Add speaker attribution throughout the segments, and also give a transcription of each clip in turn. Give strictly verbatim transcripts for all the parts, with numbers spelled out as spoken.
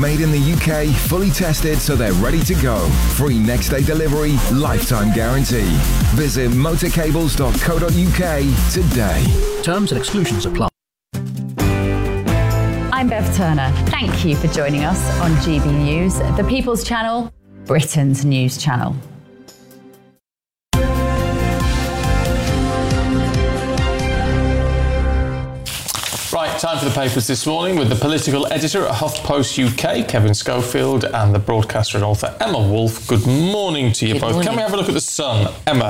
Speaker 1: Made in the U K, fully tested so they're ready to go. Free next day delivery, lifetime guarantee. Visit motorcables dot co dot U K today.
Speaker 2: Terms and exclusions apply.
Speaker 3: I'm Bev Turner. Thank you for joining us on G B News, the People's Channel, Britain's news channel.
Speaker 4: Right, time for the papers this morning with the political editor at HuffPost U K, Kevin Schofield, and the broadcaster and author, Emma Wolfe. Good morning to you
Speaker 5: Good
Speaker 4: both.
Speaker 5: morning.
Speaker 4: Can we have a look at the Sun? Emma,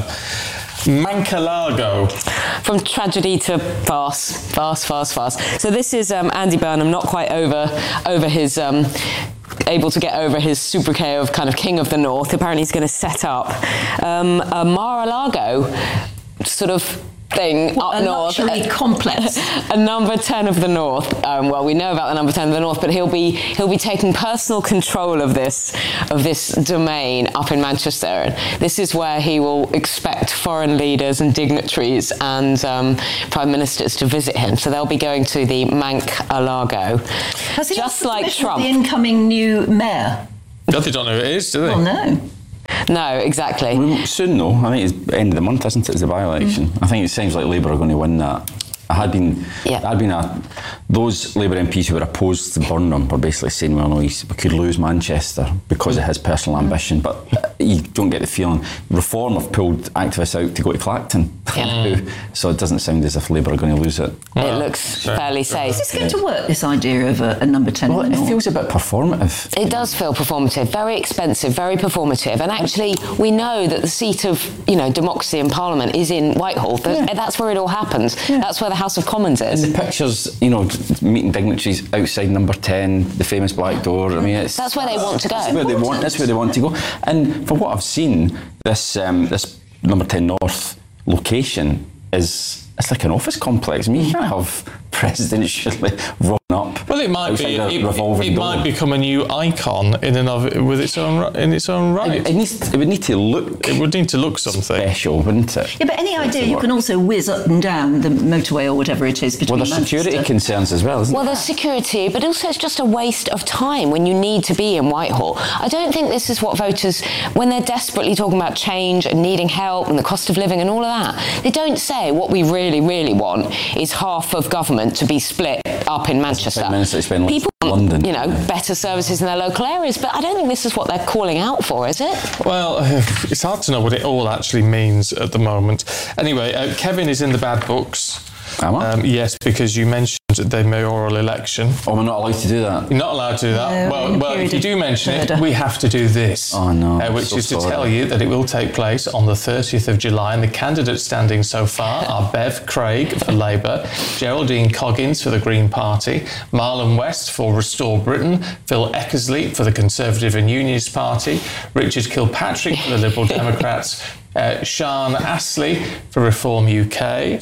Speaker 4: Mancalago.
Speaker 5: From tragedy to farce, farce, farce, farce. So this is um, Andy Burnham, not quite over over his... Um, able to get over his sobriquet of kind of King of the North. Apparently he's going to set up um, a Mar-a-Lago sort of thing
Speaker 6: what,
Speaker 5: up
Speaker 6: a
Speaker 5: north.
Speaker 6: luxury complex.
Speaker 5: A number ten of the North. Um, well, we know about the number ten of the North, but he'll be he'll be taking personal control of this of this domain up in Manchester. And this is where he will expect foreign leaders and dignitaries and um, prime ministers to visit him. So they'll be going to the Mancalago,
Speaker 6: Has he
Speaker 5: just
Speaker 6: asked
Speaker 5: like
Speaker 6: permission of
Speaker 5: Trump.
Speaker 6: the incoming new mayor?
Speaker 4: No, they don't know who it is, do they?
Speaker 6: Well, no.
Speaker 5: No, exactly.
Speaker 7: Well, soon though, I think it's end of the month, isn't it? It's the by-election. Mm. I think it seems like Labour are going to win that. I had been,
Speaker 5: yeah.
Speaker 7: had been a, those Labour M Ps who were opposed to Burnham were basically saying, well, no, he's, we could lose Manchester because of his personal ambition, but you don't get the feeling. Reform have pulled activists out to go to Clacton,
Speaker 5: yeah.
Speaker 7: so it doesn't sound as if Labour are going to lose it.
Speaker 5: It looks sure. fairly safe.
Speaker 6: Is this going to work, this idea of a, a number ten?
Speaker 7: Well, it feels a bit performative.
Speaker 5: It does feel performative, very expensive, very performative, and actually we know that the seat of, you know, democracy in Parliament is in Whitehall. Yeah. That's where it all happens. Yeah. That's where the House of Commons is.
Speaker 7: And the pictures, you know, meeting dignitaries outside number ten, the famous black door. I mean, it's
Speaker 5: that's where they want to go.
Speaker 7: That's where they want. That's where they want to go. And from what I've seen, this um, this number ten North location is it's like an office complex. I mean, you can't have presidentially run up.
Speaker 4: Well, it might be. It, it, it might become a new icon in and of it, with its own in its own right.
Speaker 7: It, it needs. It would need to look.
Speaker 4: It would need to look something
Speaker 7: special, wouldn't it?
Speaker 6: Yeah, but any idea you can also whiz up and down the motorway or whatever it is between.
Speaker 7: Well, there's security
Speaker 6: Manchester.
Speaker 7: concerns as well, isn't
Speaker 5: well,
Speaker 7: it?
Speaker 5: Well, there's security, but also it's just a waste of time when you need to be in Whitehall. I don't think this is what voters, when they're desperately talking about change and needing help and the cost of living and all of that, they don't say what we really, really want is half of government to be split up in Manchester. People want,
Speaker 7: London.
Speaker 5: you know, better services in their local areas, but I don't think this is what they're calling out for, is it?
Speaker 4: Well, it's hard to know what it all actually means at the moment. Anyway, uh, Kevin is in the bad books.
Speaker 7: Am I?
Speaker 4: Um, yes, because you mentioned the mayoral election.
Speaker 7: Oh, we're not allowed to do that?
Speaker 4: You're not allowed to do that.
Speaker 6: No,
Speaker 4: well, well if you do mention it, we have to do this.
Speaker 7: Oh, no.
Speaker 4: Uh, which
Speaker 7: so
Speaker 4: is to
Speaker 7: sorry.
Speaker 4: tell you that it will take place on the thirtieth of July, and the candidates standing so far are Bev Craig for Labour, Geraldine Coggins for the Green Party, Marlon West for Restore Britain, Phil Eckersley for the Conservative and Unionist Party, Richard Kilpatrick for the Liberal Democrats, Uh, Sian Astley for Reform U K.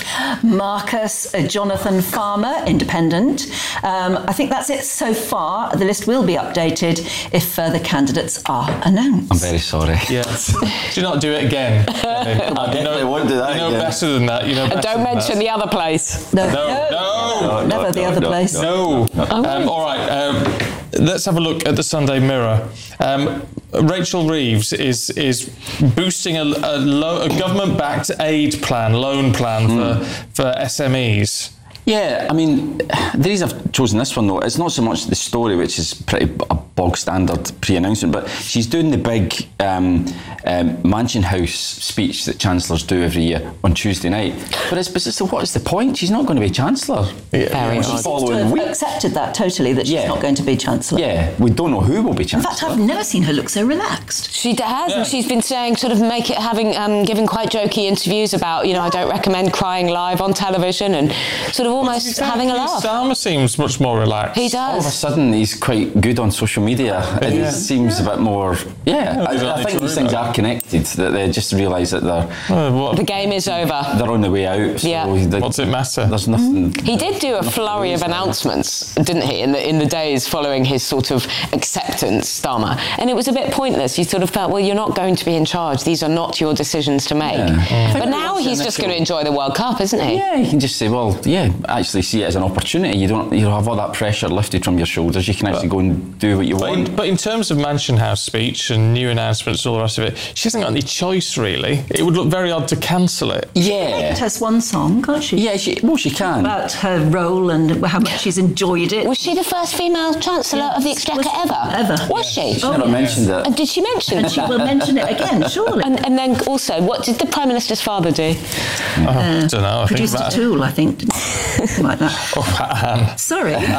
Speaker 6: Marcus uh, Jonathan Farmer, Independent. Um, I think that's it so far. The list will be updated if further candidates are announced.
Speaker 7: I'm very sorry.
Speaker 4: Yes. Do not do it again. Kevin.
Speaker 7: I definitely
Speaker 4: you know,
Speaker 7: won't do that
Speaker 4: You know
Speaker 7: again.
Speaker 4: better than that. You know.
Speaker 5: And don't mention the other place.
Speaker 6: No,
Speaker 4: No, no,
Speaker 6: no, never
Speaker 7: no,
Speaker 6: the
Speaker 7: no,
Speaker 6: other
Speaker 7: no,
Speaker 6: place.
Speaker 4: No. Um, all right. Um, let's have a look at the Sunday Mirror. Um, Rachel Reeves is is boosting a, a, lo- a government-backed aid plan, loan plan mm. for, for S M Es.
Speaker 7: Yeah, I mean, the reason I've chosen this one, though, it's not so much the story, which is pretty a bog standard pre-announcement, but she's doing the big um, um, Mansion House speech that chancellors do every year on Tuesday night. But it's, but so what is the point? She's not going to be chancellor.
Speaker 5: Yeah. Very
Speaker 7: She's
Speaker 5: odd.
Speaker 7: following
Speaker 6: I've
Speaker 7: week.
Speaker 6: accepted that totally, that she's
Speaker 7: Yeah.
Speaker 6: not going to be chancellor.
Speaker 7: Yeah, we don't know who will be
Speaker 6: In
Speaker 7: chancellor.
Speaker 6: fact, I've never seen her look so relaxed.
Speaker 5: She has,
Speaker 4: Yeah.
Speaker 5: and she's been saying, sort of, make it having, um, giving quite jokey interviews about, you know, I don't recommend crying live on television, and sort of almost having a laugh.
Speaker 4: Starmer seems much more relaxed.
Speaker 5: He
Speaker 7: All of a
Speaker 5: does.
Speaker 7: sudden, he's quite good on social media. It
Speaker 4: Yeah.
Speaker 7: seems a bit more. Yeah,
Speaker 4: Yeah,
Speaker 7: I,
Speaker 4: we don't
Speaker 7: I
Speaker 4: need
Speaker 7: think
Speaker 4: to
Speaker 7: these
Speaker 4: worry
Speaker 7: things
Speaker 4: about
Speaker 7: are connected. That they just realise that they're
Speaker 4: Uh, what,
Speaker 5: The game is over.
Speaker 7: they're on the way out. So
Speaker 5: Yeah.
Speaker 7: they-
Speaker 4: what's it matter?
Speaker 7: There's nothing.
Speaker 5: He did do a flurry of announcements, didn't he, in the in the days following his sort of acceptance, Starmer. And it was a bit pointless. You sort of felt, well, you're not going to be in charge. These are not your decisions to make.
Speaker 7: Yeah.
Speaker 5: But now he's just going to enjoy the World Cup, isn't he?
Speaker 7: Yeah, you can just say, well, yeah, actually see it as an opportunity. You don't you don't have all that pressure lifted from your shoulders. You can actually go and do what you
Speaker 4: but
Speaker 7: want.
Speaker 4: In, but in terms of Mansion House speech and new announcements, all the rest of it, she hasn't got any choice really. It would look very odd to cancel it.
Speaker 7: Yeah.
Speaker 6: She has one song, can't she?
Speaker 7: Yeah, she, well, she can.
Speaker 6: About her role and how much she's enjoyed it.
Speaker 5: Was she the first female Chancellor of the Exchequer ever?
Speaker 6: Ever.
Speaker 5: Was she?
Speaker 7: She never mentioned it.
Speaker 5: And did she mention
Speaker 6: And
Speaker 5: it?
Speaker 6: she will mention it again, surely.
Speaker 5: And, and then also, what did the Prime Minister's father do?
Speaker 4: Uh, I don't know. I
Speaker 6: Produced
Speaker 4: think
Speaker 6: a
Speaker 4: that,
Speaker 6: tool, I think. Something like that.
Speaker 4: oh, Anne.
Speaker 6: Sorry. He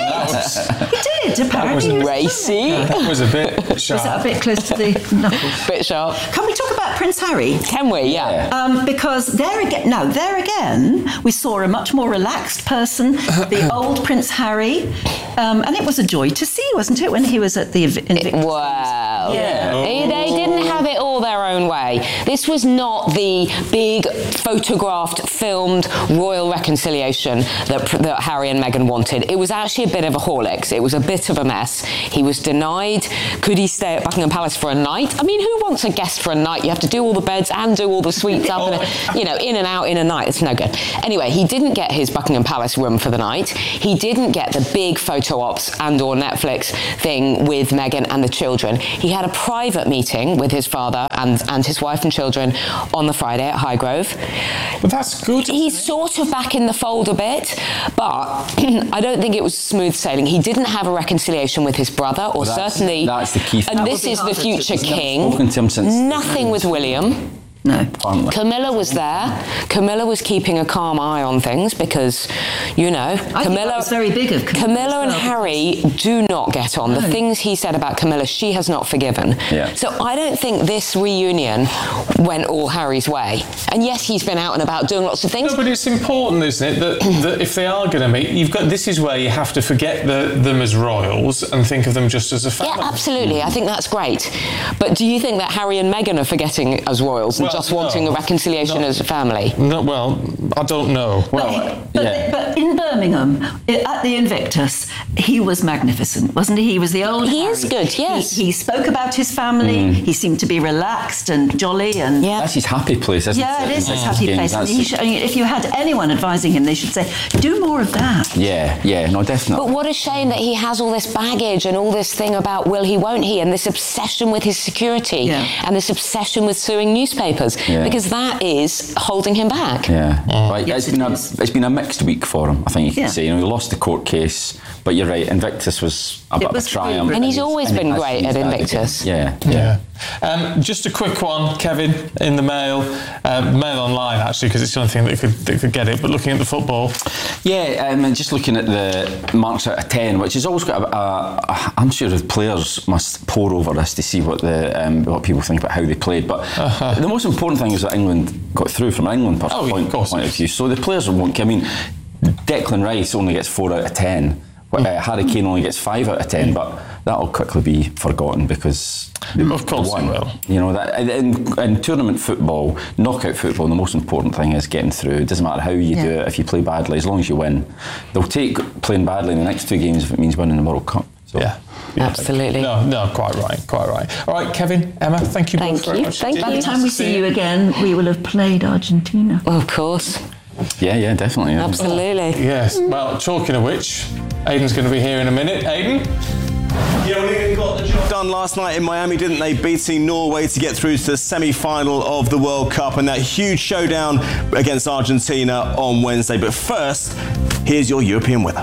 Speaker 6: did. He did, apparently.
Speaker 5: That was racy.
Speaker 4: That was a bit sharp.
Speaker 6: Was that a bit close to the knuckles?
Speaker 5: Bit sharp.
Speaker 6: Can we talk about Prince Harry?
Speaker 5: Can we? Yeah.
Speaker 6: Um, because there again, no, there again, we saw a much more relaxed person, the old Prince Harry, um, and it was a joy to see, wasn't it, when he was at the Invictus?
Speaker 5: Well,
Speaker 6: Yeah.
Speaker 5: They, they didn't have it all their own way. This was not the big photographed, filmed royal reconciliation that, that Harry and Meghan wanted. It was actually a bit of a Horlicks. It was a bit of a mess. He was denied. Could he stay at Buckingham Palace for a night? I mean, who wants a guest for a night? You have to do all the beds and do all the suites up, and, you know, in and out in a night. It's no good. Anyway, he didn't get his Buckingham Palace room for the night. He didn't get the big photo ops and or Netflix thing with Meghan and the children. He had a private meeting with his father and, and his wife and children on the Friday at Highgrove.
Speaker 4: But that's good.
Speaker 5: He's sort of back in the fold a bit, but I don't think it was smooth sailing. He didn't have a reconciliation with his brother, or
Speaker 7: Well, that's-
Speaker 5: certainly...
Speaker 7: that's the key thing.
Speaker 5: And
Speaker 6: That
Speaker 5: this
Speaker 6: would be
Speaker 5: is the
Speaker 6: harder to-
Speaker 5: future
Speaker 6: He's never
Speaker 5: king.
Speaker 7: spoken to him since-
Speaker 5: Nothing with William.
Speaker 6: No.
Speaker 7: Apparently.
Speaker 5: Camilla was there. Camilla was keeping a calm eye on things because, you know,
Speaker 6: I think
Speaker 5: Camilla
Speaker 6: that was very big of Camilla
Speaker 5: Camilla and
Speaker 6: as well.
Speaker 5: Harry do not get on. The
Speaker 6: No.
Speaker 5: things he said about Camilla, she has not forgiven.
Speaker 7: Yeah.
Speaker 5: So I don't think this reunion went all Harry's way. And yes, he's been out and about doing lots of things.
Speaker 4: No, but it's important, isn't it, that, that if they are going to meet, you've got. This is where you have to forget the, them as royals and think of them just as a family.
Speaker 5: Yeah, absolutely. I think that's great. But do you think that Harry and Meghan are forgetting as royals and
Speaker 4: Well,
Speaker 5: just
Speaker 4: no.
Speaker 5: wanting a reconciliation
Speaker 4: No.
Speaker 5: as a family?
Speaker 4: No, well, I don't know.
Speaker 7: Well,
Speaker 6: But,
Speaker 7: yeah.
Speaker 6: but in Birmingham, i- at the Invictus, he was magnificent, wasn't he? He was the old
Speaker 5: He is
Speaker 6: Harry.
Speaker 5: good, yes.
Speaker 6: He, he spoke about his family. He seemed to be relaxed and jolly. And
Speaker 5: Yeah.
Speaker 7: That's his happy place, isn't
Speaker 6: yeah,
Speaker 7: it?
Speaker 6: it is his
Speaker 7: Mm.
Speaker 6: happy
Speaker 7: Games,
Speaker 6: place. And
Speaker 7: that's
Speaker 6: he
Speaker 7: it.
Speaker 6: should, I mean, if you had anyone advising him, they should say, do more of that.
Speaker 7: Yeah, yeah, no, definitely.
Speaker 5: But what a shame that he has all this baggage and all this thing about will he, won't he, and this obsession with his security
Speaker 6: Yeah.
Speaker 5: and this obsession with suing newspapers,
Speaker 7: Yeah.
Speaker 5: because that is holding him back.
Speaker 7: Yeah, right.
Speaker 6: Yes,
Speaker 7: it's been
Speaker 6: it
Speaker 7: a
Speaker 6: is.
Speaker 7: it's been a mixed week for him. I think you can
Speaker 6: Yeah.
Speaker 7: say. You know, he lost the court case, but you're right. Invictus was a
Speaker 6: It
Speaker 7: bit of a
Speaker 6: was
Speaker 7: triumph,
Speaker 6: really
Speaker 5: And he's always
Speaker 7: and he
Speaker 5: been
Speaker 7: has
Speaker 5: great
Speaker 7: been
Speaker 5: at
Speaker 7: back again.
Speaker 5: Invictus.
Speaker 7: Yeah,
Speaker 4: Yeah. Um, just a quick one, Kevin, in the Mail, uh, Mail Online actually, because it's the only thing that could, that could get it. But looking at the football,
Speaker 7: Yeah, um, and just looking at the marks out of ten, which has always got a, a, a I'm sure the players must pore over this to see what the um, what people think about how they played. But
Speaker 4: Uh-huh.
Speaker 7: the most important thing is that England got through from an England
Speaker 4: Oh, yeah,
Speaker 7: point,
Speaker 4: of course.
Speaker 7: point of view. So the players won't. I mean, Declan Rice only gets four out of ten. Uh, Harry Kane only gets five out of ten, but that'll quickly be forgotten because they,
Speaker 4: Of course
Speaker 7: they won.
Speaker 4: it will.
Speaker 7: You know that in, in tournament football, knockout football, the most important thing is getting through. It doesn't matter how you
Speaker 6: Yeah.
Speaker 7: do it. If you play badly, as long as you win, they'll take playing badly in the next two games if it means winning the World Cup. So,
Speaker 4: yeah.
Speaker 5: Absolutely.
Speaker 4: No, no, quite right, quite right. All right, Kevin, Emma, thank you
Speaker 5: Thank
Speaker 4: both very
Speaker 5: you,
Speaker 4: much.
Speaker 5: thank
Speaker 4: indeed.
Speaker 6: By the time we see you again, we will have played Argentina.
Speaker 5: Well, of course.
Speaker 7: yeah, yeah, definitely. Yeah.
Speaker 5: Absolutely.
Speaker 4: Yes. Well, talking of which, Aidan's going to be here in a minute. Aidan?
Speaker 2: Yeah, well, England got the job done last night in Miami, didn't they? Beating Norway to get through to the semi-final of the World Cup and that huge showdown against Argentina on Wednesday. But first, here's your European weather.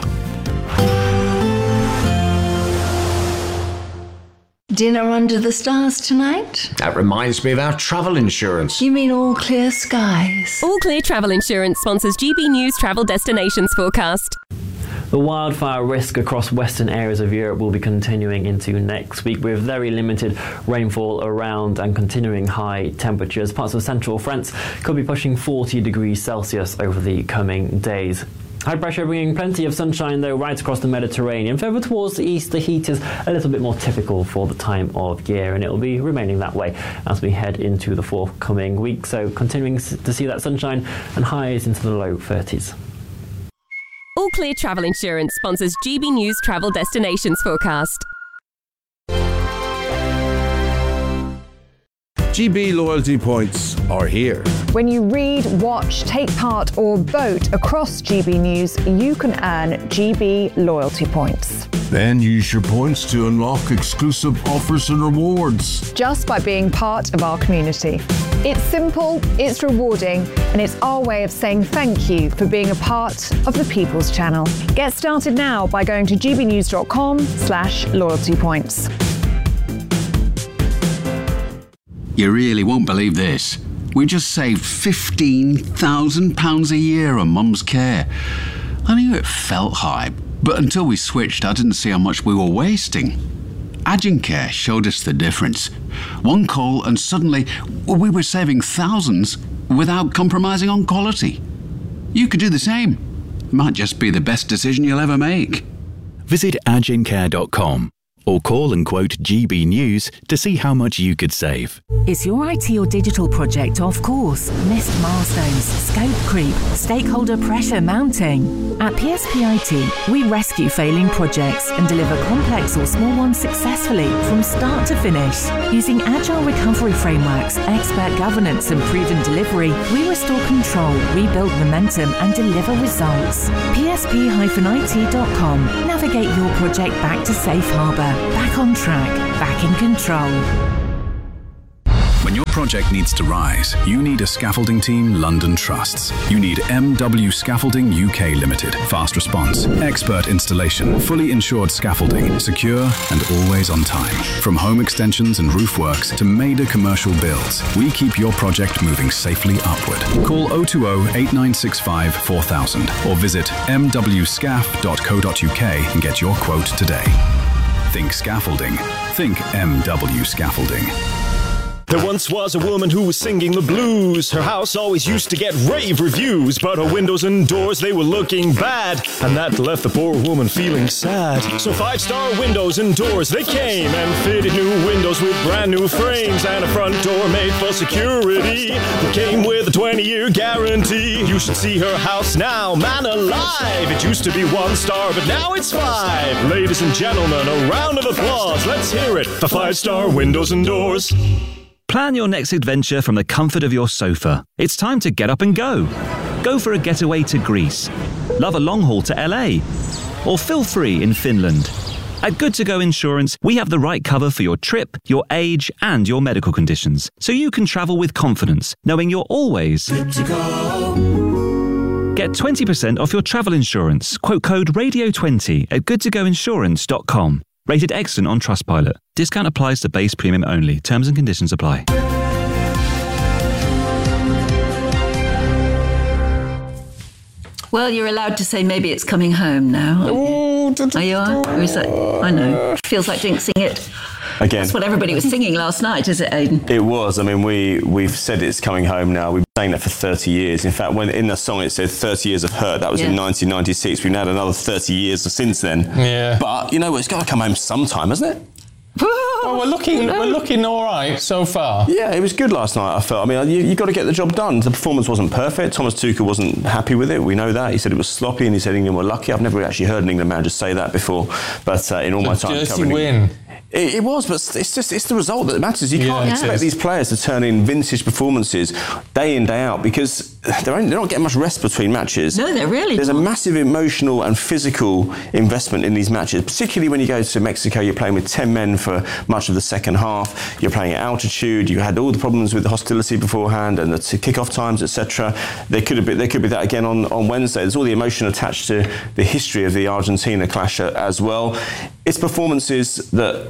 Speaker 8: Dinner under the stars tonight?
Speaker 9: That reminds me of our travel insurance.
Speaker 8: You mean all clear skies?
Speaker 10: All Clear Travel Insurance sponsors G B News Travel Destinations Forecast.
Speaker 11: The wildfire risk across western areas of Europe will be continuing into next week with very limited rainfall around and continuing high temperatures. Parts of central France could be pushing forty degrees Celsius over the coming days. High pressure bringing plenty of sunshine though right across the Mediterranean. Further towards the east, the heat is a little bit more typical for the time of year, and it will be remaining that way as we head into the forthcoming week. So continuing to see that sunshine and highs into the low thirties.
Speaker 10: All Clear Travel Insurance sponsors G B News Travel Destinations Forecast.
Speaker 12: G B loyalty points are here.
Speaker 13: When you read, watch, take part or vote across G B News, you can earn G B loyalty points.
Speaker 12: Then use your points to unlock exclusive offers and rewards.
Speaker 13: Just by being part of our community. It's simple, it's rewarding, and it's our way of saying thank you for being a part of the People's Channel. Get started now by going to gbnews.com slash loyalty points.
Speaker 14: You really won't believe this. We just saved fifteen thousand pounds a year on Mum's care. I knew it felt high, but until we switched, I didn't see how much we were wasting. Agincare showed us the difference. One call and suddenly we were saving thousands without compromising on quality. You could do the same. It might just be the best decision you'll ever make.
Speaker 15: Visit agincare dot com or call and quote G B News to see how much you could save.
Speaker 16: Is your I T or digital project off course? Missed milestones, scope creep, stakeholder pressure mounting? At P S P I T, we rescue failing projects and deliver complex or small ones successfully from start to finish. Using agile recovery frameworks, expert governance and proven delivery, we restore control, rebuild momentum and deliver results. P S P I T dot com. Navigate your project back to safe harbour. Back on track, back in control.
Speaker 17: When your project needs to rise, you need a scaffolding team London trusts. You need M W Scaffolding U K Limited. Fast response, expert installation, fully insured scaffolding, secure and always on time. From home extensions and roof works to major commercial builds, we keep your project moving safely upward. Call oh two oh, eight nine six five, four thousand or visit m w scaf dot co dot u k and get your quote today. Think scaffolding. Think M W Scaffolding.
Speaker 18: There once was a woman who was singing the blues. Her house always used to get rave reviews, but her windows and doors, they were looking bad, and that left the poor woman feeling sad. So Five Star Windows and Doors, they came and fitted new windows with brand new frames and a front door made for security that came with a twenty-year guarantee. You should see her house now, man alive. It used to be one star, but now it's five. Ladies and gentlemen, a round of applause. Let's hear it for Five Star Windows and Doors.
Speaker 19: Plan your next adventure from the comfort of your sofa. It's time to get up and go. Go for a getaway to Greece. Love a long haul to L A. Or feel free in Finland. At Good To Go Insurance, we have the right cover for your trip, your age, and your medical conditions, so you can travel with confidence, knowing you're always good to go. Get twenty percent off your travel insurance. Quote code radio twenty at good to go insurance dot com. Rated excellent on Trustpilot. Discount applies to base premium only. Terms and conditions apply.
Speaker 6: Well, you're allowed to say maybe it's coming home now.
Speaker 2: Ooh,
Speaker 6: are you? Or is that? I know. Feels like jinxing it.
Speaker 2: Again.
Speaker 6: That's what everybody was singing last night, is it, Aidan?
Speaker 2: It was. I mean, we, we've said it's coming home now. We've been saying that for thirty years. In fact, when in the song it said thirty years of hurt, that was yeah. in nineteen ninety-six. We've had another thirty years since then.
Speaker 4: Yeah.
Speaker 2: But, you know, it's got to come home sometime, hasn't it?
Speaker 4: Well, we're looking, we're looking all right so far.
Speaker 2: Yeah, it was good last night, I felt. I mean, you, you've got to get the job done. The performance wasn't perfect. Thomas Tuchel wasn't happy with it. We know that. He said it was sloppy and he said England were lucky. I've never actually heard an England manager say that before. But uh, in all my time covering
Speaker 4: win.
Speaker 2: It, it was, but it's just it's the result that matters. You can't yeah, expect these players to turn in vintage performances day in, day out because they're, only, they're not getting much rest between matches.
Speaker 6: No, they're really
Speaker 2: There's
Speaker 6: not.
Speaker 2: a massive emotional and physical investment in these matches, particularly when you go to Mexico. You're playing with ten men for much of the second half. You're playing at altitude. You had all the problems with the hostility beforehand and the kick-off times, et cetera. There could have been, there could be that again on, on Wednesday. There's all the emotion attached to the history of the Argentina clash as well. It's performances that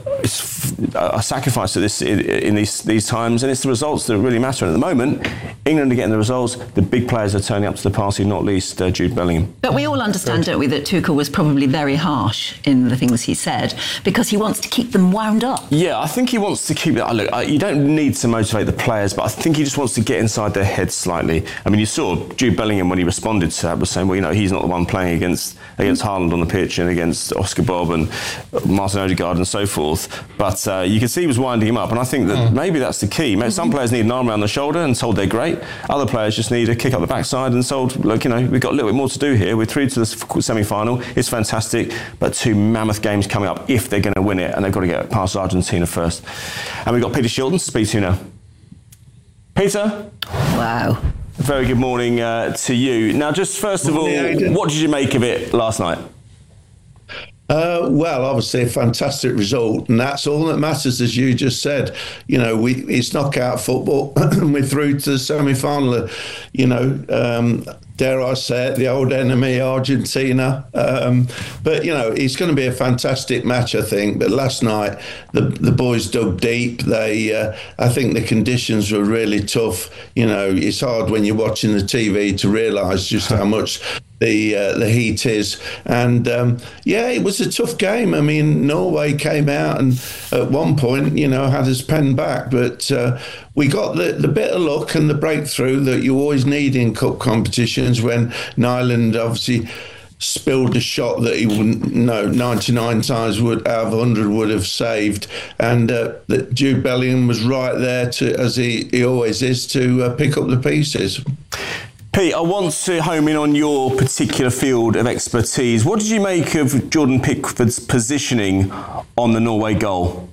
Speaker 2: are sacrificed at this in, in these these times, and it's the results that really matter. And at the moment, England are getting the results. The big players are turning up to the party, not least uh, Jude Bellingham.
Speaker 6: But we all understand, don't we, that Tuchel was probably very harsh in the things he said because he wants to keep them wound up.
Speaker 2: Yeah, I think he wants to keep that. Look, you don't need to motivate the players, but I think he just wants to get inside their heads slightly. I mean, you saw Jude Bellingham when he responded to that was saying, well, you know, he's not the one playing against against Haaland on the pitch and against Oscar Bob and Martin Odegaard and so forth. But uh, you can see he was winding him up, and I think that mm. maybe that's the key. Maybe some players need an arm around the shoulder and told they're great. Other players just need a kick up the backside and told, look, you know, we've got a little bit more to do here. We're through to the semi-final. It's fantastic, but two mammoth games coming up if they're going to win it, and they've got to get past Argentina first. And we've got Peter Shilton to speak to now. Peter?
Speaker 6: Wow.
Speaker 2: Very good morning uh, to you. Now, just first of all, what did you make of it last night?
Speaker 20: Uh, well, obviously a fantastic result, and that's all that matters, as you just said. You know, we it's knockout football, and we're through to the semi-final. You know, um, dare I say it, the old enemy, Argentina. Um, but, you know, it's going to be a fantastic match, I think. But last night, the the boys dug deep. They, uh, I think the conditions were really tough. You know, it's hard when you're watching the T V to realise just how much the uh, the heat is. And um, yeah, it was a tough game. I mean, Norway came out and at one point, you know, had us penned back, but uh, we got the, the bit of luck and the breakthrough that you always need in cup competitions, when Nyland obviously spilled a shot that he wouldn't, no, ninety-nine times would out of one hundred would have saved, and uh, that Jude Bellingham was right there to, as he, he always is, to uh, pick up the pieces.
Speaker 2: Pete, I want to home in on your particular field of expertise. What did you make of Jordan Pickford's positioning on the Norway goal?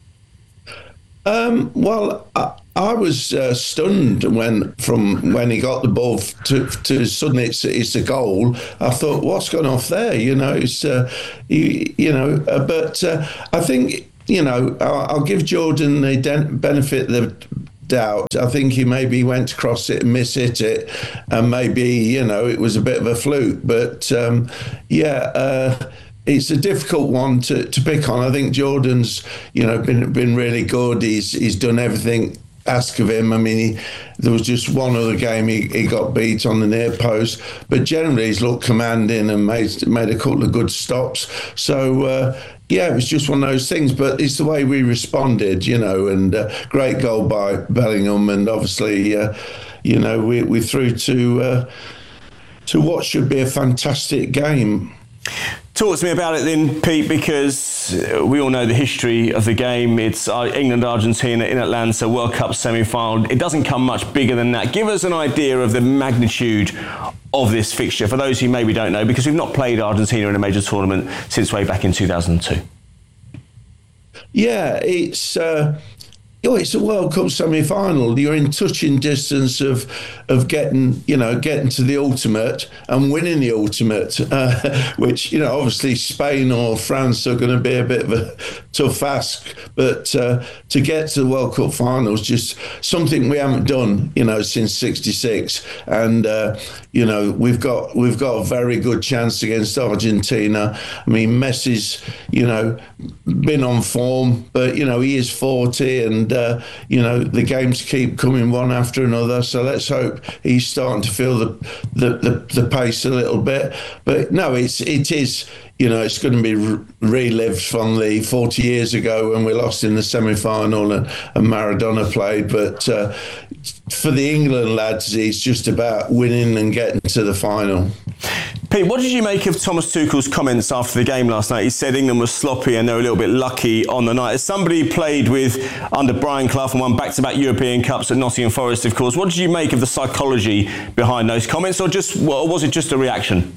Speaker 20: Um, well, I, I was uh, stunned when from when he got the ball to, to suddenly it's, it's a goal. I thought, what's gone off there? You know, it's uh, you, you know, uh, but uh, I think, you know, I'll, I'll give Jordan the de- benefit the doubt. I think he maybe went to cross it and miss hit it, and maybe, you know, it was a bit of a fluke. But um, yeah, uh, it's a difficult one to, to pick on. I think Jordan's, you know, been been really good. He's he's done everything asked of him. I mean, he, there was just one other game he, he got beat on the near post, but generally he's looked commanding and made made a couple of good stops. So. Uh, Yeah, it was just one of those things, but it's the way we responded, you know, and uh, great goal by Bellingham, and obviously, uh, you know, we we through to uh, to what should be a fantastic game.
Speaker 2: Talk to me about it then, Pete, because we all know the history of the game. It's England-Argentina in Atlanta, World Cup semi-final. It doesn't come much bigger than that. Give us an idea of the magnitude of this fixture, for those who maybe don't know, because we've not played Argentina in a major tournament since way back in two thousand two.
Speaker 20: Yeah, it's... Uh, Oh, it's a World Cup semi-final. You're in touching distance of of getting, you know, getting to the ultimate and winning the ultimate, uh, which, you know, obviously Spain or France are going to be a bit of a tough ask. But uh, to get to the World Cup final is just something we haven't done, you know, since sixty-six. And, uh, you know, we've got we've got a very good chance against Argentina. I mean, Messi's, you know, been on form, but, you know, he is forty, and Uh, you know, the games keep coming one after another, so let's hope he's starting to feel the the, the, the pace a little bit. But no, it's it is, you know, it's going to be re- relived from the forty years ago when we lost in the semi-final and, and Maradona played. But uh, for the England lads, it's just about winning and getting to the final.
Speaker 2: Pete, what did you make of Thomas Tuchel's comments after the game last night? He said England was sloppy and they were a little bit lucky on the night. As somebody who played with under Brian Clough and won back-to-back European Cups at Nottingham Forest, of course, what did you make of the psychology behind those comments, or just or was it just a reaction?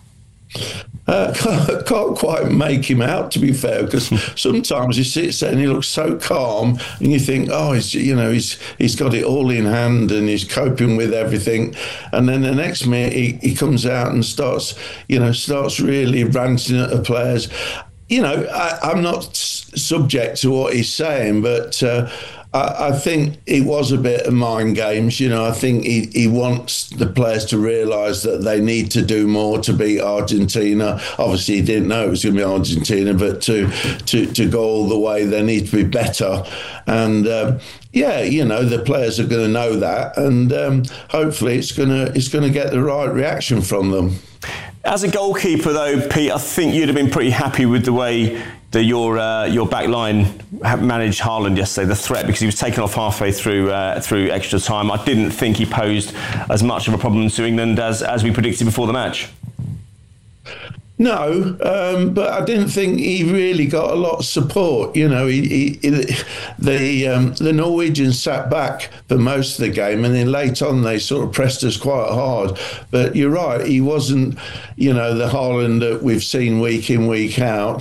Speaker 20: Uh, can't, can't quite make him out, to be fair, because sometimes he sits there and he looks so calm, and you think, oh, he's, you know, he's he's got it all in hand and he's coping with everything, and then the next minute he, he comes out and starts, you know, starts really ranting at the players. You know, I, I'm not s- subject to what he's saying, but uh, I, I think it was a bit of mind games. You know, I think he, he wants the players to realise that they need to do more to beat Argentina. Obviously, he didn't know it was going to be Argentina, but to to, to go all the way, they need to be better. And um, yeah, you know, the players are going to know that, and um, hopefully, it's gonna it's going to get the right reaction from them.
Speaker 2: As a goalkeeper, though, Pete, I think you'd have been pretty happy with the way that your uh, your back line managed Haaland yesterday, the threat, because he was taken off halfway through uh, through extra time. I didn't think he posed as much of a problem to England as, as we predicted before the match.
Speaker 20: No, um, but I didn't think he really got a lot of support. You know, he, he, he, the um, the Norwegians sat back for most of the game, and then late on they sort of pressed us quite hard. But you're right, he wasn't, you know, the Haaland that we've seen week in, week out.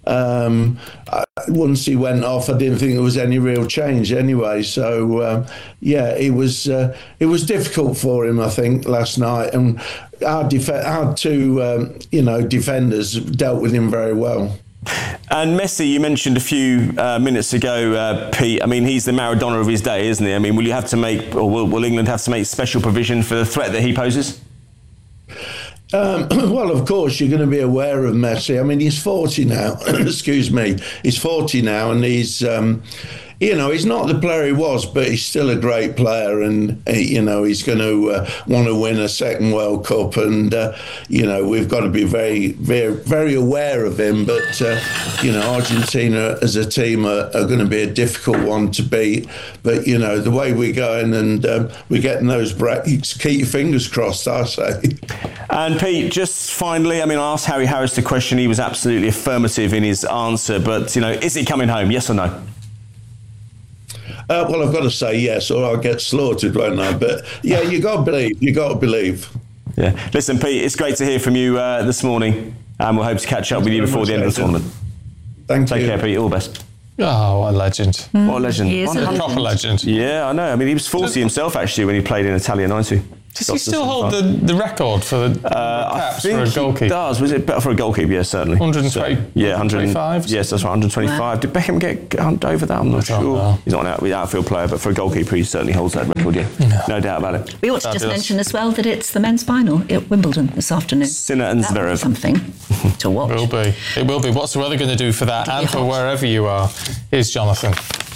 Speaker 20: Um, I, once he went off, I didn't think there was any real change anyway. So um, yeah, it was uh, it was difficult for him, I think, last night, and our def- our two um, you know defenders dealt with him very well.
Speaker 2: And Messi, you mentioned a few uh, minutes ago, uh, Pete. I mean, he's the Maradona of his day, isn't he? I mean, will you have to make, or will, will England have to make special provision for the threat that he poses?
Speaker 20: Um, well, of course, you're going to be aware of Messi. I mean, he's forty now. Excuse me. He's forty now, and he's, um, you know, he's not the player he was, but he's still a great player. And, uh, you know, he's going to uh, want to win a second World Cup. And, uh, you know, we've got to be very, very, very aware of him. But, uh, you know, Argentina as a team are, are going to be a difficult one to beat. But, you know, the way we're going and um, we're getting those breaks, keep your fingers crossed, I say.
Speaker 2: And Pete, just finally, I mean, I asked Harry Harris the question. He was absolutely affirmative in his answer. But, you know, is he coming home? Yes or no?
Speaker 20: Uh, well, I've got to say yes, or I'll get slaughtered, won't I? But yeah, you got to believe. You got to believe.
Speaker 2: Yeah. Listen, Pete, it's great to hear from you uh, this morning, and we'll hope to catch up with you before the end of the tournament.
Speaker 20: Thank
Speaker 2: you. Take care, Pete. All the best.
Speaker 4: Oh, what a legend.
Speaker 2: Mm, what a legend.
Speaker 4: He is a legend. Proper legend.
Speaker 2: Yeah, I know. I mean, he was forty himself, actually, when he played in Italia ninety.
Speaker 4: Does he still hold the, the record for the uh, caps for a goalkeeper?
Speaker 2: He does. Was it better for a goalkeeper? Yeah, certainly.
Speaker 4: one hundred twenty,
Speaker 2: so, yeah,
Speaker 4: one hundred twenty-five?
Speaker 2: Yes, that's right, one hundred twenty-five. Wow. Did Beckham get over that? I'm not sure. Know. He's not an out, outfield player, but for a goalkeeper, he certainly holds that record, yeah. No, no doubt about it.
Speaker 6: We ought to Fabulous. just mention as well that it's the men's final at Wimbledon this afternoon.
Speaker 2: Sinner and Zverev.
Speaker 6: Something to watch.
Speaker 4: It will be. It will be. What's the weather going to do for that and for wherever you are? Here's Jonathan.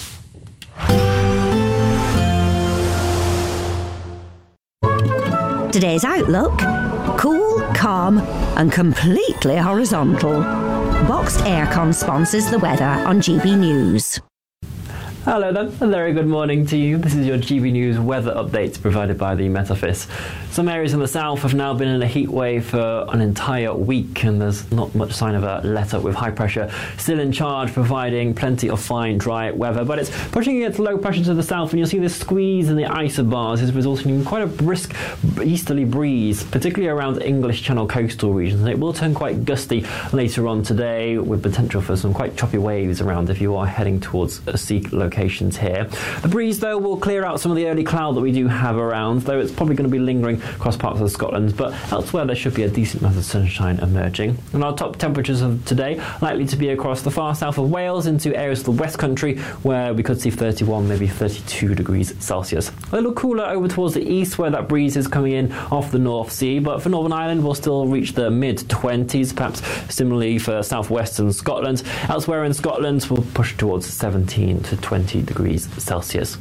Speaker 21: Today's outlook: cool, calm and completely horizontal. Boxed Aircon sponsors the weather on G B News.
Speaker 11: Hello then, a very good morning to you. This is your G B News weather update provided by the Met Office. Some areas in the south have now been in a heat wave for an entire week, and there's not much sign of a let-up, with high pressure still in charge, providing plenty of fine, dry weather. But it's pushing it low pressure to the south, and you'll see this squeeze in the isobars is resulting in quite a brisk easterly breeze, particularly around English Channel coastal regions. And it will turn quite gusty later on today, with potential for some quite choppy waves around if you are heading towards sea locations here. The breeze, though, will clear out some of the early cloud that we do have around, though it's probably going to be lingering across parts of Scotland, but elsewhere there should be a decent amount of sunshine emerging. And our top temperatures of today likely to be across the far south of Wales into areas of the West Country, where we could see thirty-one, maybe thirty-two degrees Celsius. A little cooler over towards the east, where that breeze is coming in off the North Sea, but for Northern Ireland we'll still reach the mid twenties, perhaps similarly for southwestern Scotland. Elsewhere in Scotland we'll push towards seventeen to twenty degrees Celsius.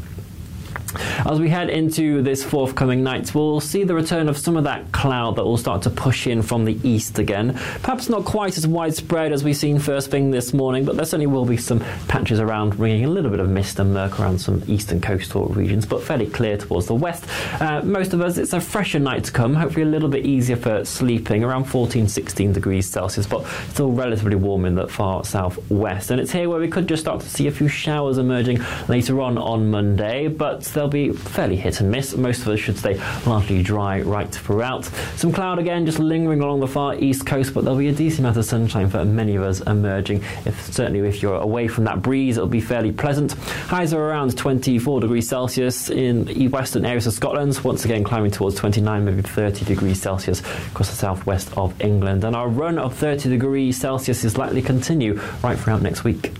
Speaker 11: As we head into this forthcoming night, we'll see the return of some of that cloud that will start to push in from the east again. Perhaps not quite as widespread as we've seen first thing this morning, but there certainly will be some patches around, bringing a little bit of mist and murk around some eastern coastal regions, but fairly clear towards the west. Uh, most of us, it's a fresher night to come, hopefully a little bit easier for sleeping, around fourteen, sixteen degrees Celsius, but still relatively warm in the far southwest. And it's here where we could just start to see a few showers emerging later on on Monday, but they'll be fairly hit and miss. Most of us should stay largely dry right throughout. Some cloud again just lingering along the far east coast, but there'll be a decent amount of sunshine for many of us emerging. If certainly if you're away from that breeze, it'll be fairly pleasant. Highs are around twenty-four degrees Celsius in the western areas of Scotland, once again climbing towards twenty-nine, maybe thirty degrees Celsius across the southwest of England. And our run of thirty degrees Celsius is likely to continue right throughout next week.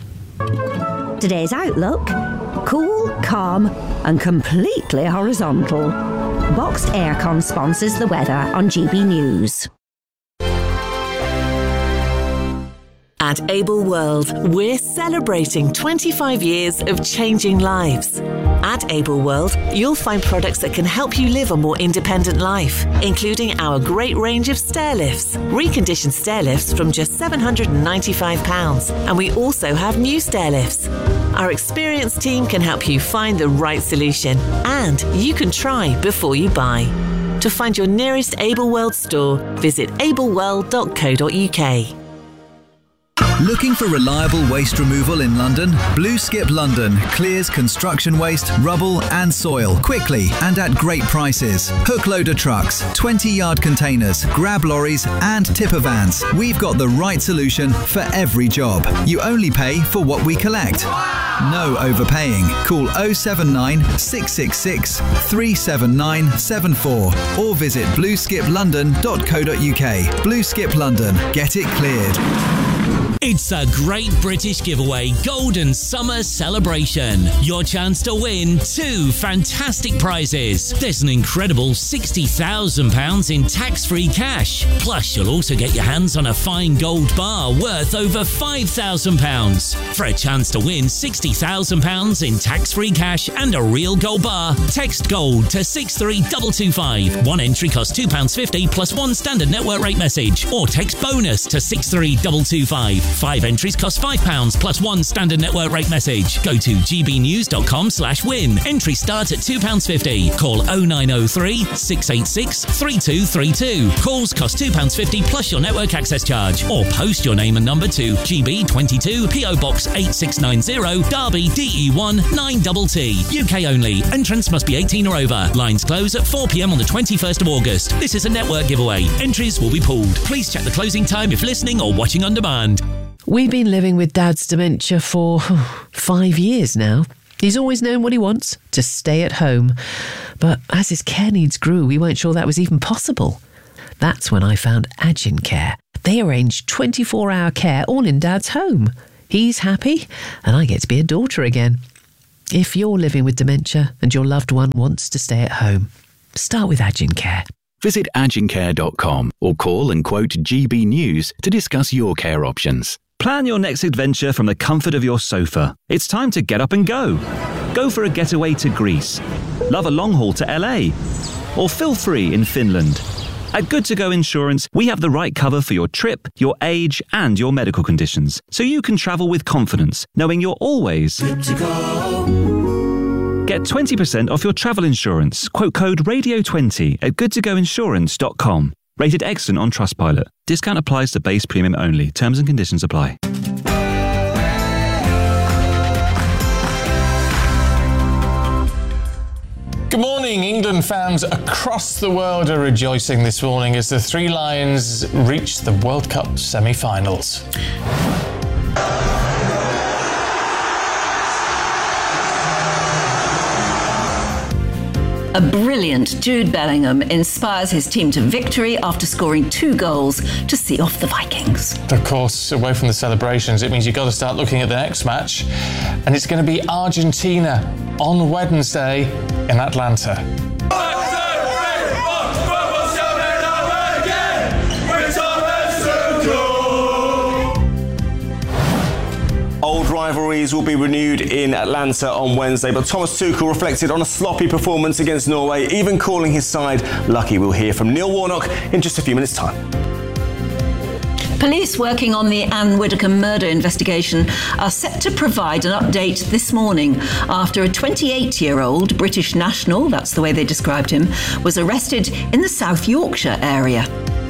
Speaker 21: Today's outlook: cool, calm and completely horizontal. Boxed Aircon sponsors the weather on G B News.
Speaker 22: At Able World, we're celebrating twenty-five years of changing lives. At Able World, you'll find products that can help you live a more independent life, including our great range of stair lifts, reconditioned stair lifts from just seven hundred ninety-five pounds, and we also have new stair lifts. Our experienced team can help you find the right solution, and you can try before you buy. To find your nearest Able World store, visit able world dot co dot uk.
Speaker 1: Looking for reliable waste removal in London? Blue Skip London clears construction waste, rubble and soil quickly and at great prices. Hook loader trucks, twenty yard containers, grab lorries and tipper vans. We've got the right solution for every job. You only pay for what we collect. No overpaying. Call oh seven nine, six six six, three seven nine seven four or visit blue skip london dot co dot uk. Blue Skip London. Get it cleared.
Speaker 3: It's a Great British Giveaway Golden Summer Celebration. Your chance to win two fantastic prizes. There's an incredible sixty thousand pounds in tax-free cash. Plus, you'll also get your hands on a fine gold bar worth over five thousand pounds. For a chance to win sixty thousand pounds in tax-free cash and a real gold bar, text GOLD to six three two two five. One entry costs two pounds fifty plus one standard network rate message. Or text BONUS to six three two two five. Five entries cost five pounds plus one standard network rate message. Go to gbnews.com slash win. Entry starts at two pounds fifty. Call oh nine oh three, six eight six, three two three two. Calls cost two pounds fifty plus your network access charge. Or post your name and number to G B twenty-two, P O Box eight six nine zero, Derby, D E one nine T T. U K only. Entrance must be eighteen or over. Lines close at four p m on the twenty-first of August. This is a network giveaway. Entries will be pulled. Please check the closing time if listening or watching on demand.
Speaker 23: We've been living with Dad's dementia for five years now. He's always known what he wants, to stay at home. But as his care needs grew, we weren't sure that was even possible. That's when I found Agin Care. They arrange twenty-four hour care all in Dad's home. He's happy, and I get to be a daughter again. If you're living with dementia and your loved one wants to stay at home, start with Agin Care.
Speaker 15: Visit agin care dot com or call and quote G B News to discuss your care options.
Speaker 19: Plan your next adventure from the comfort of your sofa. It's time to get up and go. Go for a getaway to Greece. Love a long haul to L A. Or feel free in Finland. At Good To Go Insurance, we have the right cover for your trip, your age, and your medical conditions, so you can travel with confidence, knowing you're always good to go. Get twenty percent off your travel insurance. Quote code radio twenty at good to go insurance dot com. Rated excellent on Trustpilot. Discount applies to base premium only. Terms and conditions apply.
Speaker 4: Good morning. England fans across the world are rejoicing this morning as the Three Lions reach the World Cup semi-finals.
Speaker 6: A brilliant Jude Bellingham inspires his team to victory after scoring two goals to see off the Vikings.
Speaker 4: Of course, away from the celebrations, it means you've got to start looking at the next match, and it's going to be Argentina on Wednesday in Atlanta.
Speaker 2: Old rivalries will be renewed in Atlanta on Wednesday, but Thomas Tuchel reflected on a sloppy performance against Norway, even calling his side lucky. We'll hear from Neil Warnock in just a few minutes' time.
Speaker 6: Police working on the Anne Widdecombe murder investigation are set to provide an update this morning after a twenty-eight-year-old British national, that's the way they described him, was arrested in the South Yorkshire area.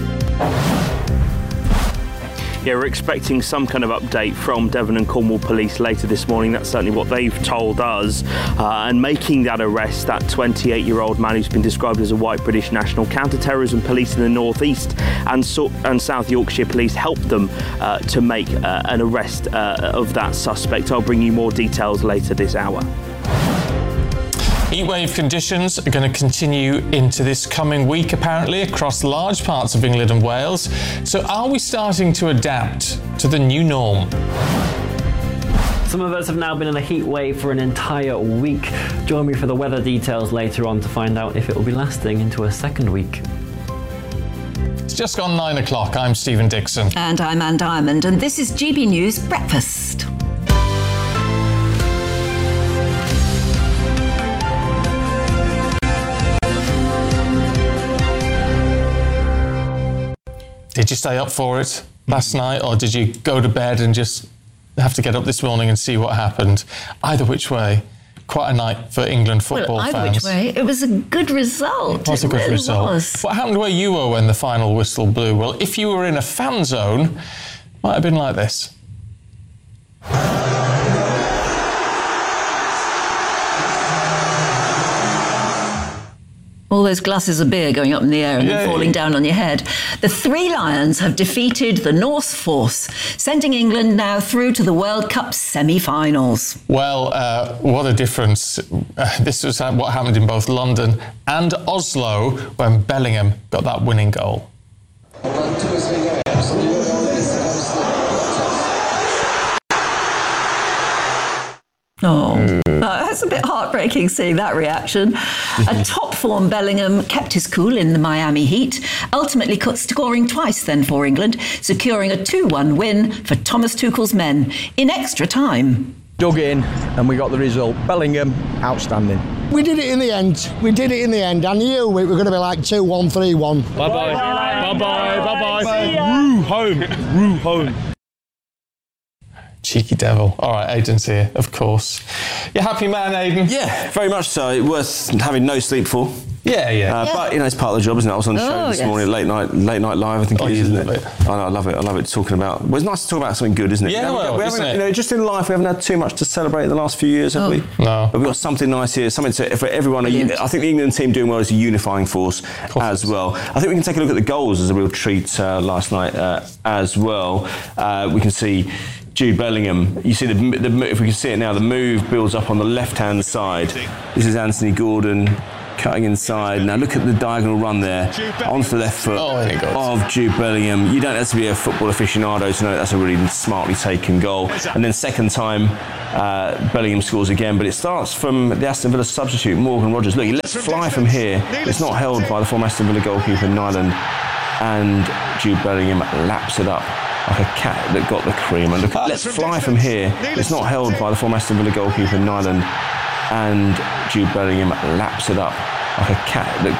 Speaker 24: Yeah, we're expecting some kind of update from Devon and Cornwall Police later this morning. That's certainly what they've told us. Uh, and making that arrest, that twenty-eight-year-old man who's been described as a white British national, counter-terrorism police in the North East and, so- and South Yorkshire Police helped them uh, to make uh, an arrest uh, of that suspect. I'll bring you more details later this hour.
Speaker 4: Heatwave conditions are going to continue into this coming week, apparently, across large parts of England and Wales. So are we starting to adapt to the new norm?
Speaker 11: Some of us have now been in a heat wave for an entire week. Join me for the weather details later on to find out if it will be lasting into a second week.
Speaker 4: It's just gone nine o'clock. I'm Stephen Dixon.
Speaker 6: And I'm Anne Diamond, and this is G B News Breakfast.
Speaker 4: Did you stay up for it last night, or did you go to bed and just have to get up this morning and see what happened? Either which way, quite a night for England football
Speaker 6: well, either
Speaker 4: fans.
Speaker 6: Which way, it was a good result.
Speaker 4: It was a good
Speaker 6: really
Speaker 4: result.
Speaker 6: Was.
Speaker 4: What happened where you were when the final whistle blew? Well, if you were in a fan zone, it might have been like this.
Speaker 6: All those glasses of beer going up in the air and
Speaker 4: Yay.
Speaker 6: then falling down on your head. The Three Lions have defeated the Norse Force, sending England now through to the World Cup semi-finals.
Speaker 4: Well, uh, what a difference. Uh, this was what happened in both London and Oslo when Bellingham got that winning goal.
Speaker 6: Oh, mm. That's a bit heartbreaking seeing that reaction. A top form Bellingham kept his cool in the Miami Heat, ultimately cut scoring twice then for England, securing a two one win for Thomas Tuchel's men in extra time.
Speaker 5: Dug in and we got the result. Bellingham, outstanding.
Speaker 7: We did it in the end. We did it in the end. I knew we were going to be like two one, three one.
Speaker 8: Bye-bye. Bye-bye. Bye-bye. Bye-bye. Roo home. Roo home.
Speaker 4: Cheeky devil. All right, Aidan's here, of course. You happy man, Aidan?
Speaker 2: Yeah, very much so. Worth having no sleep for.
Speaker 4: Yeah, yeah.
Speaker 2: Uh,
Speaker 4: yeah.
Speaker 2: But, you know, it's part of the job, isn't it? I was on the
Speaker 6: oh,
Speaker 2: show this
Speaker 6: yes.
Speaker 2: morning, late night late night live, I think
Speaker 4: oh,
Speaker 2: it is, isn't
Speaker 4: love
Speaker 2: it?
Speaker 4: it.
Speaker 2: I know, I love it. I love it talking about... Well, it's nice to talk about something good, isn't it?
Speaker 4: Yeah,
Speaker 2: you know,
Speaker 4: well,
Speaker 2: we
Speaker 4: isn't
Speaker 2: haven't,
Speaker 4: it?
Speaker 2: You know, just in life, we haven't had too much to celebrate in the last few years, have
Speaker 6: oh.
Speaker 2: we?
Speaker 4: No.
Speaker 2: But we've got something nice here, something to, for everyone.
Speaker 6: Brilliant.
Speaker 2: I think the England team doing well is a unifying force as well. I think we can take a look at the goals as a real treat uh, last night uh, as well. Uh, we can see... Jude Bellingham, you see the, the if we can see it now, the move builds up on the left-hand side. This is Anthony Gordon cutting inside. Now look at the diagonal run there onto the left foot
Speaker 4: oh,
Speaker 2: of Jude Bellingham. You don't have to be a football aficionado to know that's a really smartly taken goal. And then second time, uh, Bellingham scores again, but it starts from the Aston Villa substitute, Morgan Rogers. Look, he lets fly from here. It's not held by the former Aston Villa goalkeeper, Nyland. And Jude Bellingham laps it up. Like a cat that got the cream. And look, let's fly from here. It's not held by the former Aston Villa goalkeeper, Nyland. And Jude Bellingham laps it up like a cat that